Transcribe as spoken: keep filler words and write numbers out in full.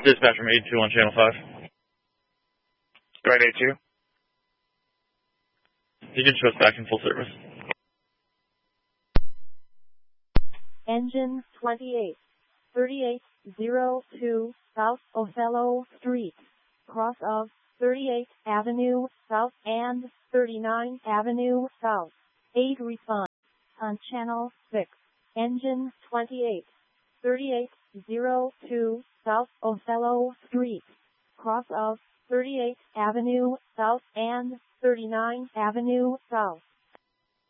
Dispatch from eight two on channel five. Right, eight two. You can show us back in full service. Engine twenty-eight, thirty-eight oh two South Othello Street, cross of thirty-eighth Avenue South and thirty-ninth Avenue South. eight response on channel six. Engine twenty-eight, thirty-eight oh two South Othello Street, cross of thirty-eighth Avenue South and thirty-ninth Avenue South.